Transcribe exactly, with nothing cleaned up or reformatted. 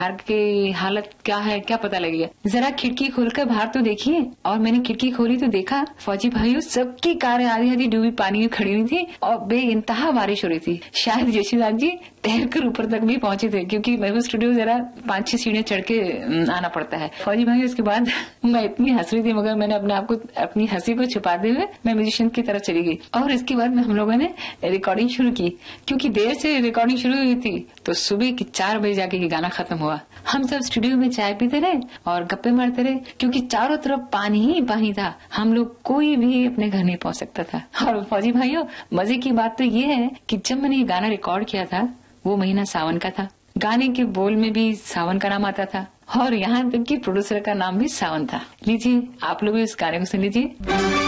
बाहर की हालत क्या है क्या पता लगेगा। जरा खिड़की खोलकर बाहर तो देखिए। और मैंने खिड़की खोली तो देखा फौजी भाइयों सबकी कारें आधी आधी डूबी पानी में खड़ी हुई थी और बेइंतहा बारिश हो रही थी। शायद यशोदास जी तैरकर ऊपर तक भी पहुंचे थे, क्योंकि महबूब स्टूडियो जरा पांच छह सीढ़ियां चढ़ के आना पड़ता है। फौजी भाई उसके बाद मैं इतनी हंस रही थी, मगर मैंने अपने आप को अपनी हंसी को छुपाते हुए मैं म्यूजिशियन की तरफ चली गई। और इसके बाद में हम लोगों ने रिकॉर्डिंग शुरू की। क्योंकि देर से रिकॉर्डिंग शुरू हुई थी तो सुबह की चार बजे जाके ये गाना खत्म हुआ। हम सब स्टूडियो में चाय पीते रहे और गप्पे मारते रहे, क्योंकि चारों तरफ पानी ही पानी था। हम लोग कोई भी अपने घर नहीं पहुंच सकता था। और फौजी भाइयों मजे की बात तो ये है कि जब मैंने ये गाना रिकॉर्ड किया था वो महीना सावन का था। गाने के बोल में भी सावन का नाम आता था और यहाँ तक कि प्रोड्यूसर का नाम भी सावन था। लीजिए आप लोग भी उस गाने को सुन लीजिए।